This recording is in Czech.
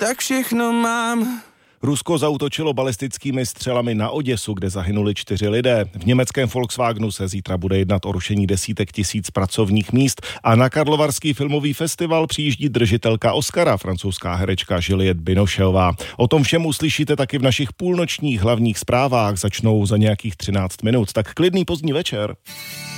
tak všechno mám. Rusko zaútočilo balistickými střelami na Oděsu, kde zahynuli 4 lidé. V německém Volkswagenu se zítra bude jednat o rušení desítek tisíc pracovních míst a na Karlovarský filmový festival přijíždí držitelka Oscara, francouzská herečka Juliette Binocheová. O tom všem uslyšíte taky v našich půlnočních hlavních zprávách. Začnou za nějakých 13 minut. Tak klidný pozdní večer.